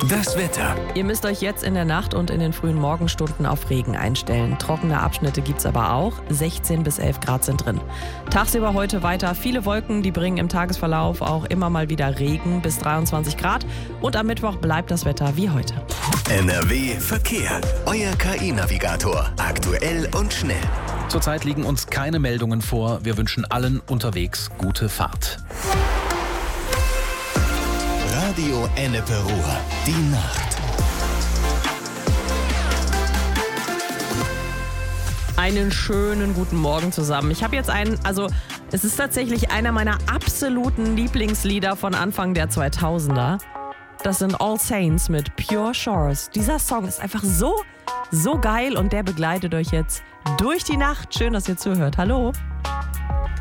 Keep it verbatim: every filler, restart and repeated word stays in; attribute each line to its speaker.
Speaker 1: Das Wetter.
Speaker 2: Ihr müsst euch jetzt in der Nacht und in den frühen Morgenstunden auf Regen einstellen. Trockene Abschnitte gibt's aber auch. sechzehn bis elf Grad sind drin. Tagsüber heute weiter viele Wolken, die bringen im Tagesverlauf auch immer mal wieder Regen bis dreiundzwanzig Grad. Und am Mittwoch bleibt das Wetter wie heute.
Speaker 1: N R W Verkehr. Euer K I-Navigator. Aktuell und schnell.
Speaker 3: Zurzeit liegen uns keine Meldungen vor. Wir wünschen allen unterwegs gute Fahrt.
Speaker 1: Radio Ennepe Ruhr. Die Nacht.
Speaker 2: Einen schönen guten Morgen zusammen. Ich habe jetzt einen, also es ist tatsächlich einer meiner absoluten Lieblingslieder von Anfang der zweitausender. Das sind All Saints mit Pure Shores. Dieser Song ist einfach so, so geil und der begleitet euch jetzt durch die Nacht. Schön, dass ihr zuhört. Hallo.